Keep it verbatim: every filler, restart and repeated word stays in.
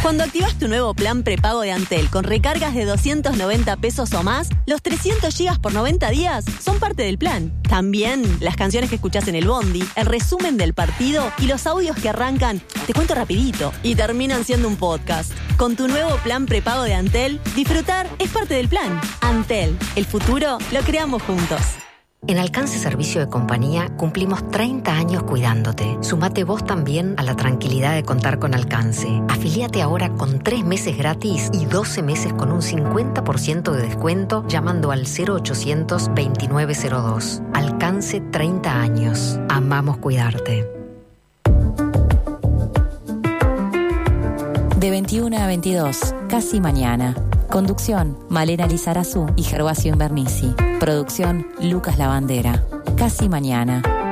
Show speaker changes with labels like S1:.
S1: Cuando activas tu nuevo plan prepago de Antel con recargas de doscientos noventa pesos o más, los trescientos gigas por noventa días son parte del plan. También las canciones que escuchás en el bondi, el resumen del partido y los audios que arrancan, te cuento rapidito, y terminan siendo un podcast. Con tu nuevo plan prepago de Antel, disfrutar es parte del plan. Antel, el futuro lo creamos juntos.
S2: En Alcance Servicio de Compañía cumplimos treinta años cuidándote. Sumate vos también a la tranquilidad de contar con Alcance. Afilíate ahora con tres meses gratis y doce meses con un cincuenta por ciento de descuento llamando al cero ochocientos veintinueve cero dos. Alcance treinta años. Amamos cuidarte.
S3: De veintiuno a veintidós, casi mañana. Conducción, Malena Lizarazu y Gervasio Invernici. Producción, Lucas Lavandera. Casi mañana.